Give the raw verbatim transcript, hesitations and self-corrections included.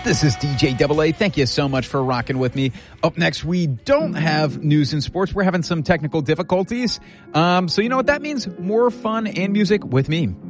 This is D J Double A. Thank you so much for rocking with me. Up next, we don't have news and sports. We're having some technical difficulties. Um, so you know what that means? More fun and music with me.